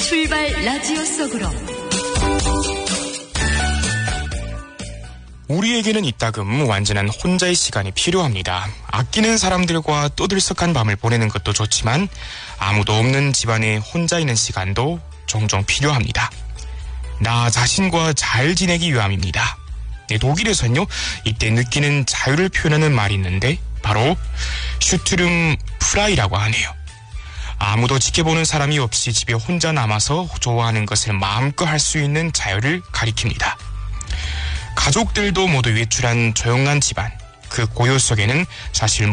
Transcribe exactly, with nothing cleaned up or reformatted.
출발 라디오 속으로. 우리에게는 이따금 완전한 혼자의 시간이 필요합니다. 아끼는 사람들과 떠들썩한 밤을 보내는 것도 좋지만 아무도 없는 집안에 혼자 있는 시간도 종종 필요합니다. 나 자신과 잘 지내기 위함입니다. 네, 독일에서는요, 이때 느끼는 자유를 표현하는 말이 있는데 바로 슈트름 프라이라고 하네요. 아무도 지켜보는 사람이 없이 집에 혼자 남아서 좋아하는 것을 마음껏 할 수 있는 자유를 가리킵니다. 가족들도 모두 외출한 조용한 집안, 그 고요 속에는 사실